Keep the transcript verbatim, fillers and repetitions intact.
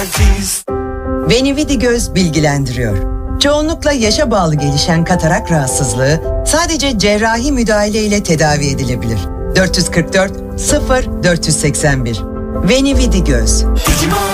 Aziz. Venividi Göz bilgilendiriyor. Çoğunlukla yaşa bağlı gelişen katarak rahatsızlığı sadece cerrahi müdahale ile tedavi edilebilir. dört yüz kırk dört sıfır dört yüz seksen bir Venividi Göz. Digimon.